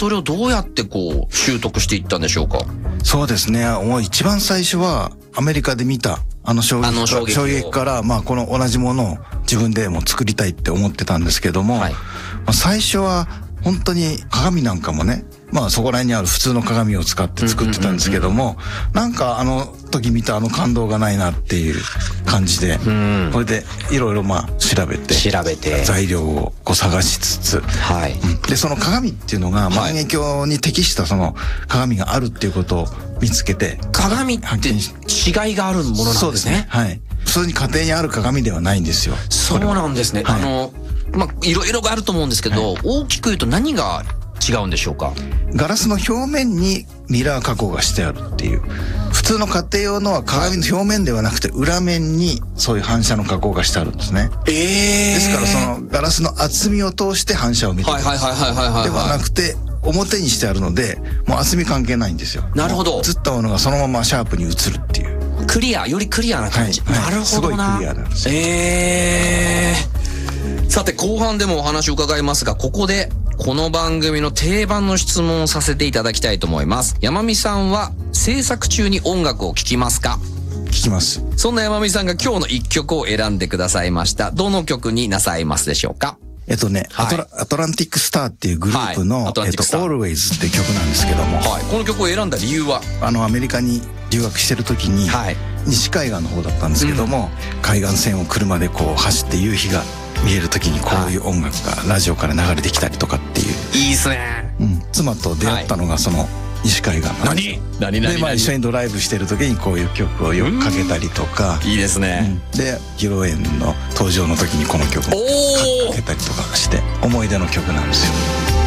それをどうやってこう習得していったんでしょうか？ そうですね。もう一番最初はアメリカで見た衝撃から、この同じものを自分でも作りたいって思ってたんですけども、最初は本当に鏡なんかもね、そこら辺にある普通の鏡を使って作ってたんですけども、なんか時見た感動がないなっていう感じで、これでいろいろ調べて材料を探しつつ、でその鏡っていうのが万華鏡に適したその鏡があるっていうことを見つけて。 鏡って違いがあるものなんですね。 そうですね。はい。普通に家庭にある鏡ではないんですよ。 そうなんですね。いろいろがあると思うんですけど、大きく言うと何が違うんでしょうか？ ガラスの表面にミラー加工がしてあるっていう。普通の家庭用のは鏡の表面ではなくて裏面にそういう反射の加工がしてあるんですね。ですからそのガラスの厚みを通して反射を見てるんです。ではなくて表にしてあるので、もう厚み関係ないんですよ。 なるほど。 映ったものがそのままシャープに映るっていう。 よりクリアな感じ。なるほどな。 すごいクリアなんですよ。 さて後半でもお話を伺いますが、ここでこの番組の定番の質問をさせていただきたいと思います。山美さんは制作中に音楽を聴きますか？ 聴きます。 そんな山美さんが今日の一曲を選んでくださいました。どの曲になさいますでしょうか？ アトランティックスターっていうグループの、Always っていう曲なんですけども、 この曲を選んだ理由は？ アメリカに留学してる時に、西海岸の方だったんですけども、海岸線を車でこう走って夕日が見える時にこういう音楽がラジオから流れてきたりとかっていう。 いいですね。 妻と出会ったのがその西海岸なんです。 何で一緒にドライブしてる時にこういう曲をよくかけたりとか。 いいですね。 で披露宴の登場の時にこの曲をかけたりとかして思い出の曲なんですよ。